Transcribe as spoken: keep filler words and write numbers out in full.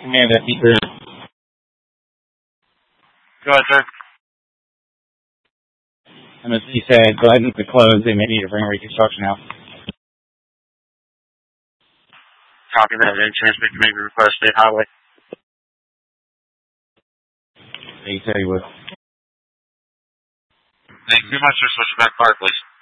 Man, that be good. Go ahead, sir. M S C said, go ahead and close. They may need to bring reconstruction out. Copy that. Any transmit to make a request, State Highway. He said he would. Thank you very much, sir. Switch back car, please.